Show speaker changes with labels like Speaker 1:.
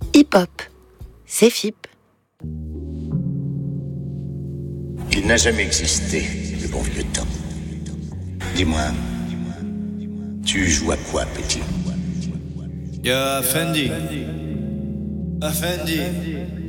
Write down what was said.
Speaker 1: Hip-hop, c'est FIP.
Speaker 2: Il n'a jamais existé, le bon vieux temps. Dis-moi, tu joues à quoi, petit?
Speaker 3: Ya Fendi. Effendi,